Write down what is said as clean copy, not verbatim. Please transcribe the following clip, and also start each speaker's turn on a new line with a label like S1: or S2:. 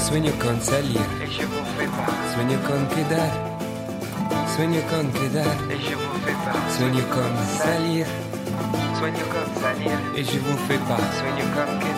S1: Sueño con salir,
S2: et je vous fais part.
S1: sueño con quedar, sueño con quedar,
S2: Et je vous fais part.
S1: sueño con salir,
S2: Sueño con salir,
S1: et je vous fais part.
S2: sueño con quedar.